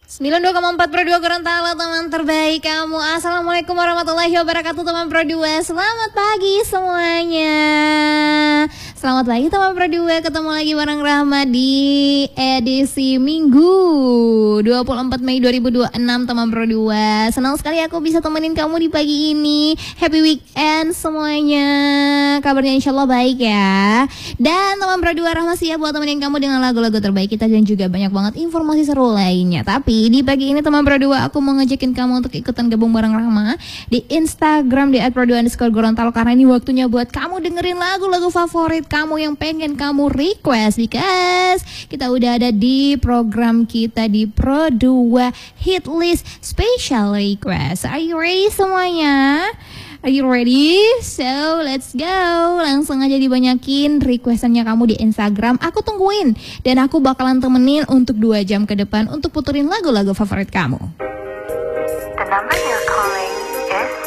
92,4 Pro 2 Gorontalo, teman terbaik kamu. Assalamualaikum warahmatullahi wabarakatuh, teman Pro 2. Selamat pagi semuanya. Selamat pagi teman Pro 2. Ketemu lagi bareng Rahma di edisi Minggu 24 Mei 2026, teman Pro 2. Senang sekali aku bisa temenin kamu di pagi ini. Happy weekend semuanya. Kabarnya insya Allah baik ya. Dan teman Pro 2, Rahma siap buat temenin kamu dengan lagu-lagu terbaik kita dan juga banyak banget informasi seru lainnya. Tapi di pagi ini teman Pro 2, aku mau ngajakin kamu untuk ikutan gabung bareng Rahma di Instagram di @pro2_gorontalo, karena ini waktunya buat kamu dengerin lagu-lagu favorit kamu yang pengen kamu request, because kita udah ada di program kita di Pro 2 Hit List Special Request. Are you ready semuanya? Are you ready? So let's go. Langsung aja dibanyakin requestannya kamu di Instagram. Aku tungguin dan aku bakalan temenin untuk 2 jam ke depan untuk puterin lagu-lagu favorit kamu. The number you're calling is